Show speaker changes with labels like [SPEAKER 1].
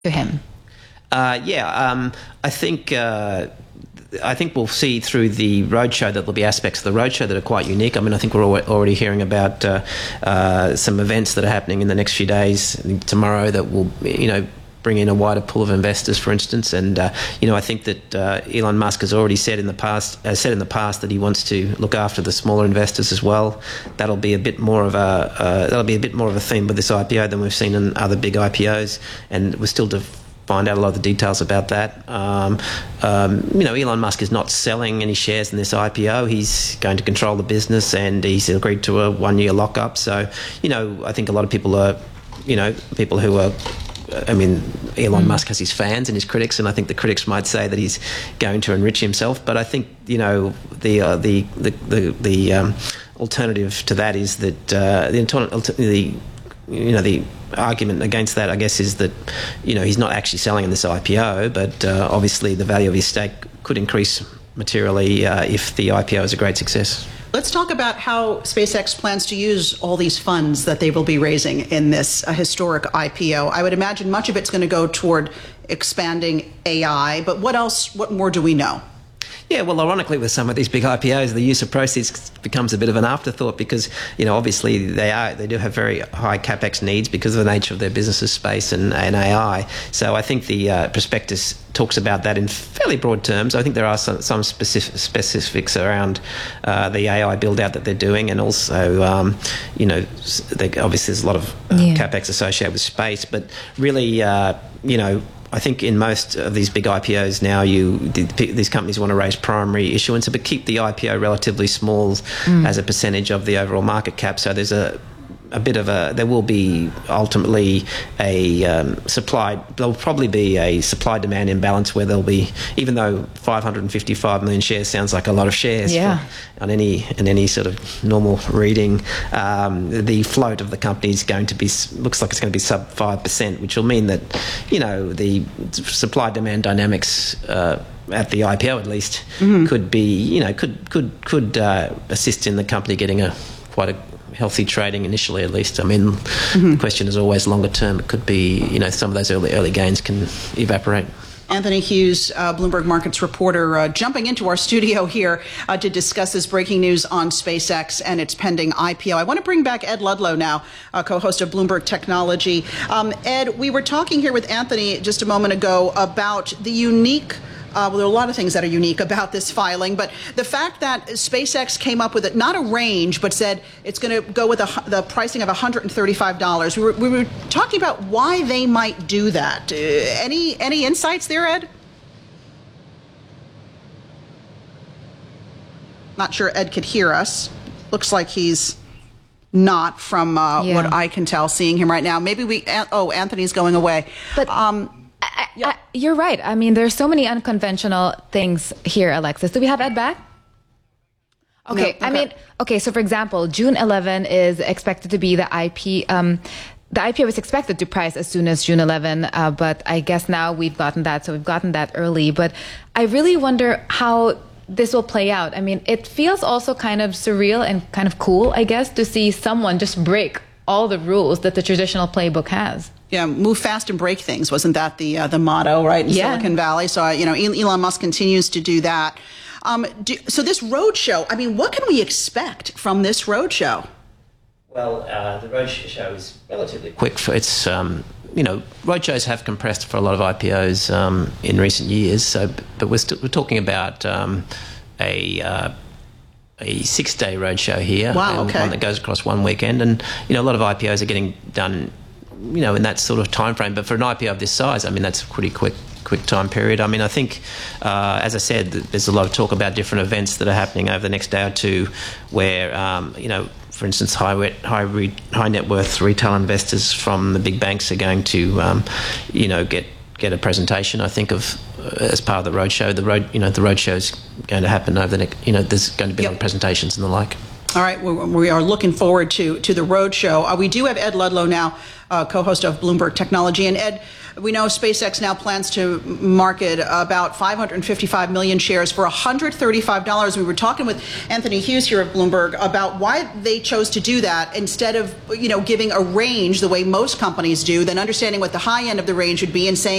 [SPEAKER 1] to him?
[SPEAKER 2] I think we'll see through the roadshow that there'll be aspects of the roadshow that are quite unique. I mean, I think we're already hearing about some events that are happening in the next few days, tomorrow, that will, bring in a wider pool of investors, for instance. And I think that Elon Musk has already said in the past that he wants to look after the smaller investors as well. That'll be a bit more of a theme with this IPO than we've seen in other big IPOs, and we're still to find out a lot of the details about that. Elon Musk is not selling any shares in this IPO. He's going to control the business, and he's agreed to a 1-year lockup. So, I think a lot of people are, Elon Musk has his fans and his critics, and I think the critics might say that he's going to enrich himself. But I think, the alternative to that is that the argument against that, I guess, is that, he's not actually selling in this IPO, but obviously the value of his stake could increase materially if the IPO is a great success.
[SPEAKER 3] Let's talk about how SpaceX plans to use all these funds that they will be raising in this historic IPO. I would imagine much of it's going to go toward expanding AI, but what more do we know?
[SPEAKER 2] Yeah, well, ironically, with some of these big IPOs, the use of proceeds becomes a bit of an afterthought because, obviously they do have very high capex needs because of the nature of their businesses, space and AI. So I think the prospectus talks about that in fairly broad terms. I think there are some specifics around the AI build-out that they're doing, and also, obviously there's a lot of capex associated with space, but really, I think in most of these big IPOs now, these companies want to raise primary issuance, but keep the IPO relatively small as a percentage of the overall market cap. So there's there will be ultimately there'll probably be a supply-demand imbalance where there'll be, even though 555 million shares sounds like a lot of shares in any sort of normal reading, the float of the company is looks like it's going to be sub 5%, which will mean that, the supply-demand dynamics at the IPO at least could be, could assist in the company getting quite a healthy trading initially, at least. I mean, the question is always longer term. It could be, some of those early gains can evaporate.
[SPEAKER 3] Anthony Hughes, Bloomberg Markets reporter, jumping into our studio here to discuss this breaking news on SpaceX and its pending IPO. I want to bring back Ed Ludlow now, co-host of Bloomberg Technology. Ed, we were talking here with Anthony just a moment ago about the unique there are a lot of things that are unique about this filing, but the fact that SpaceX came up with not a range, but said it's going to go with the pricing of $135. We were talking about why they might do that. Any insights there, Ed? Not sure Ed could hear us. Looks like he's not, from what I can tell, seeing him right now. Maybe Anthony's going away.
[SPEAKER 1] But you're right. I mean, there's so many unconventional things here, Alexis. Do we have Ed back? Okay. No, so for example, June 11 is expected to be the IP. The IPO is expected to price as soon as June 11, but I guess now we've gotten that early. But I really wonder how this will play out. I mean, it feels also kind of surreal and kind of cool, I guess, to see someone just break all the rules that the traditional playbook has.
[SPEAKER 3] Yeah, move fast and break things. Wasn't that the motto, right, in Silicon Valley? So, Elon Musk continues to do that. So this roadshow, I mean, what can we expect from this roadshow?
[SPEAKER 2] Well, the roadshow is relatively quick. It's, roadshows have compressed for a lot of IPOs in recent years. So, but we're talking about a 6-day roadshow here.
[SPEAKER 3] Wow, okay.
[SPEAKER 2] One that goes across one weekend. And, a lot of IPOs are getting done, in that sort of time frame. But for an IPO of this size, I mean, that's a pretty quick time period. I mean, I think, as I said, there's a lot of talk about different events that are happening over the next day or two where, for instance, high net worth retail investors from the big banks are going to, get a presentation, I think, of as part of the roadshow. The roadshow is going to happen over the next, there's going to be presentations and the like.
[SPEAKER 3] All right, we are looking forward to the roadshow. We do have Ed Ludlow now, co-host of Bloomberg Technology. And Ed, we know SpaceX now plans to market about 555 million shares for $135. We were talking with Anthony Hughes here of Bloomberg about why they chose to do that instead of, giving a range the way most companies do, then understanding what the high end of the range would be and saying